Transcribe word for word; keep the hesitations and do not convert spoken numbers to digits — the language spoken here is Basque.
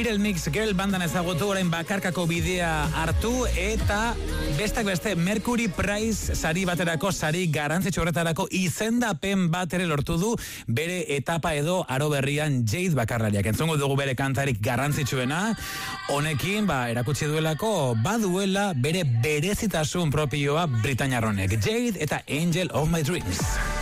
Little Mix Girl bandan ezagutu, orain bakarkako bidea hartu, eta bestak beste Mercury Prize sari baterako, sari garrantzitsu horretarako izendapen bat ere lortu du bere etapa edo aro berrian Jade bakarlariak. Entzongo dugu bere kantarik garrantzitsuena, honekin ba erakutsi duelako baduela bere berezitasun propioa Britainiar honek. Jade eta Angel of My Dreams.